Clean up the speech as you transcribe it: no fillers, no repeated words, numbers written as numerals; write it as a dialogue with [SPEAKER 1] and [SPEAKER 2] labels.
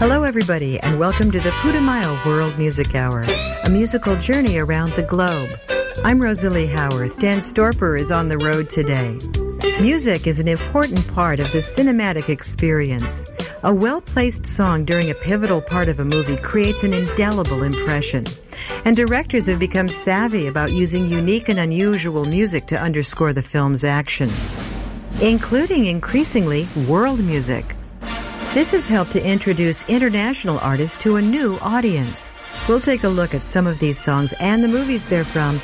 [SPEAKER 1] Hello, everybody, and welcome to the Putumayo World Music Hour, a musical journey around the globe. I'm Rosalie Howarth. Dan Storper is on the road today. Music is an important part of the cinematic experience. A well-placed song during a pivotal part of a movie creates an indelible impression. And directors have become savvy about using unique and unusual music to underscore the film's action, including increasingly world music. This has helped to introduce international artists to a new audience. We'll take a look at some of these songs and the movies they're from